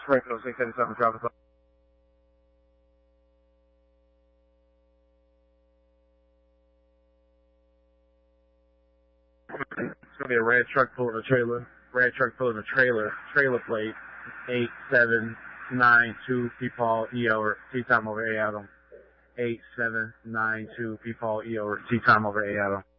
Springfield 677 traffic. It's gonna be a red truck pulling a trailer. Red truck pulling a trailer. Trailer plate 8792 P-Paul E over T time over A Adam. 8792 P-Paul E over T time over A Adam.